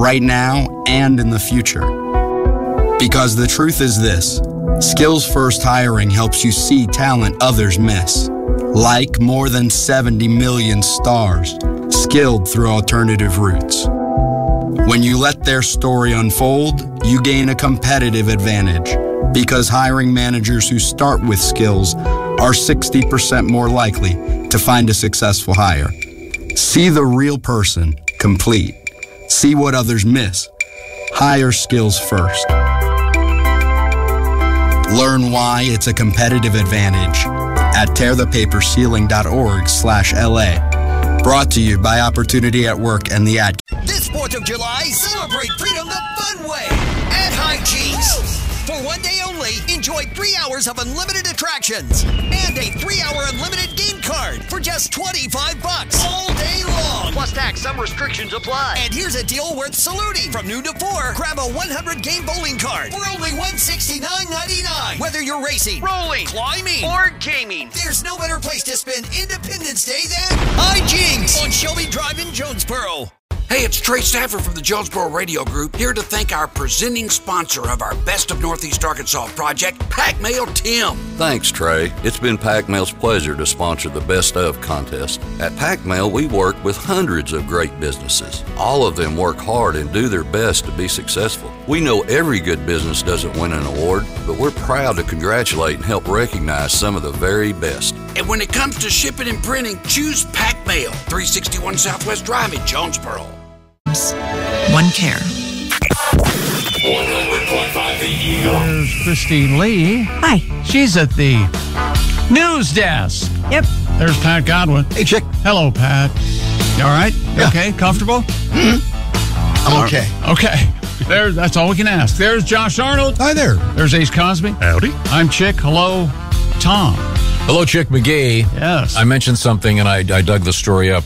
right now and in the future. Because the truth is this, Skills First Hiring helps you see talent others miss. Like more than 70 million stars, skilled through alternative routes. When you let their story unfold, you gain a competitive advantage because hiring managers who start with skills are 60% more likely to find a successful hire. See the real person, complete. See what others miss. Hire skills first. Learn why it's a competitive advantage at tearthepaperceiling.org/LA. Brought to you by Opportunity at Work and the Ad. This 4th of July, celebrate freedom the fun way at High Cheeks. For one day only, enjoy 3 hours of unlimited attractions and a 3-hour unlimited game card for just $25 all day long. Plus tax, some restrictions apply. And here's a deal worth saluting. From noon to 4, grab a 100-game bowling card for only $169.99. Whether you're racing, rolling, climbing, or gaming, there's no better place to spend Independence Day than High Cheeks on Shelby Drive in Jonesboro. Hey, it's Trey Stafford from the Jonesboro Radio Group, here to thank our presenting sponsor of our Best of Northeast Arkansas project, Pac Mail, Tim. Thanks, Trey. It's been Pac Mail's pleasure to sponsor the Best of contest. At Pac Mail, we work with hundreds of great businesses. All of them work hard and do their best to be successful. We know every good business doesn't win an award, but we're proud to congratulate and help recognize some of the very best. And when it comes to shipping and printing, choose Pac Mail, 361 Southwest Drive in Jonesboro. One care. 100.5 The Eagle. There's Christine Lee. Hi. She's at the news desk. Yep. There's Pat Godwin. Hey, Chick. Hello, Pat. You all right? Yeah. Okay? Comfortable? Mm-hmm. I'm okay. Okay. That's all we can ask. There's Josh Arnold. Hi there. There's Ace Cosby. Howdy. I'm Chick. Hello, Tom. Hello, Chick McGee. Yes. I mentioned something, and I dug the story up.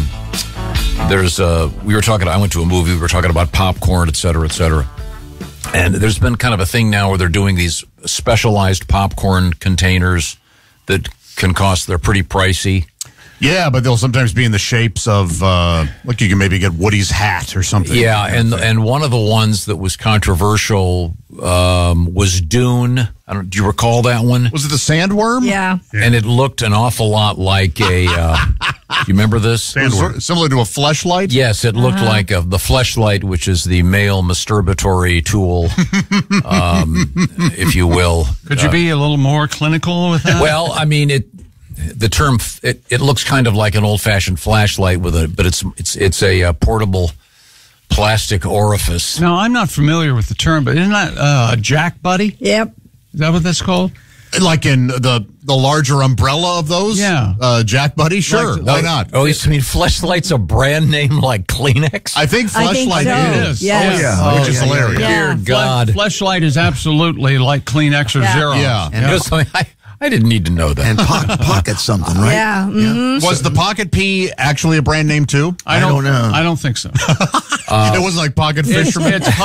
We were talking, I went to a movie, we were talking about popcorn, et cetera, et cetera. And there's been kind of a thing now where they're doing these specialized popcorn containers that can cost, they're pretty pricey. Yeah, but they'll sometimes be in the shapes of, like you can maybe get Woody's hat or something. Yeah, and one of the ones that was controversial was Dune. Do you recall that one? Was it the sandworm? Yeah. And it looked an awful lot like a, you remember this? Sandworm. Similar to a fleshlight? Yes, it looked like the fleshlight, which is the male masturbatory tool, if you will. Could you be a little more clinical with that? Well, I mean, the term it looks kind of like an old-fashioned flashlight but it's a portable plastic orifice. No, I'm not familiar with the term, but isn't that a Jack Buddy? Yep. Is that what that's called? Like in the larger umbrella of those? Yeah. Jack Buddy? Sure. Why not? Oh, you mean Fleshlight's a brand name like Kleenex? I think Fleshlight so. is. Yes. Oh, yeah. Which is hilarious. Yeah. Dear God. Fleshlight is absolutely like Kleenex or Xerox. Yeah. And I didn't need to know that. And pocket something, right? Yeah. Mm-hmm. Was the Pocket P actually a brand name too? I don't know. I don't think so. It wasn't like Pocket Fish.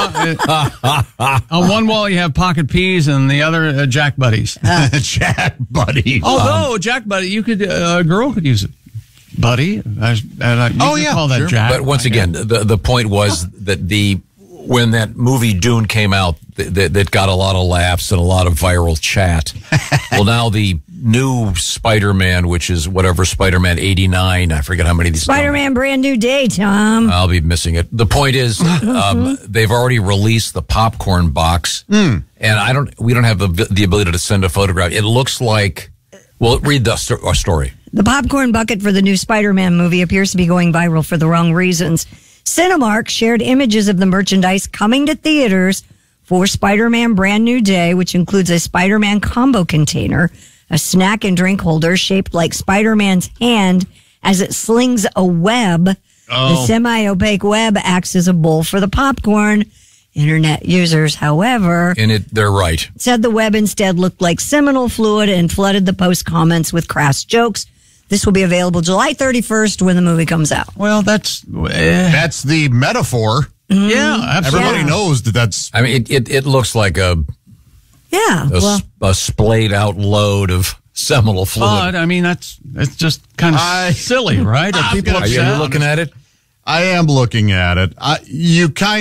On one wall you have Pocket Peas and the other Jack Buddies. Jack Buddy. Although Jack Buddy, you could a girl could use it. Buddy. You could call that sure. Jack. But once again, the point was that when that movie Dune came out, that got a lot of laughs and a lot of viral chat. Well, now the new Spider-Man, which is whatever, Spider-Man 89, I forget how many of these. Spider-Man Brand New Day, Tom. I'll be missing it. The point is, they've already released the popcorn box, and we don't have the ability to send a photograph. It looks like, well, read the story. The popcorn bucket for the new Spider-Man movie appears to be going viral for the wrong reasons. Cinemark shared images of the merchandise coming to theaters for Spider-Man Brand New Day, which includes a Spider-Man combo container, a snack and drink holder shaped like Spider-Man's hand as it slings a web. The semi-opaque web acts as a bowl for the popcorn. Internet users, however, they're right, said the web instead looked like seminal fluid and flooded the post comments with crass jokes. This will be available July 31st when the movie comes out. Well, that's the metaphor. Yeah, absolutely. Everybody knows that's. I mean, it looks like a splayed out load of seminal fluid. But I mean, it's just kind of silly, right? Are people upset? Are you looking at it? I am looking at it. You kind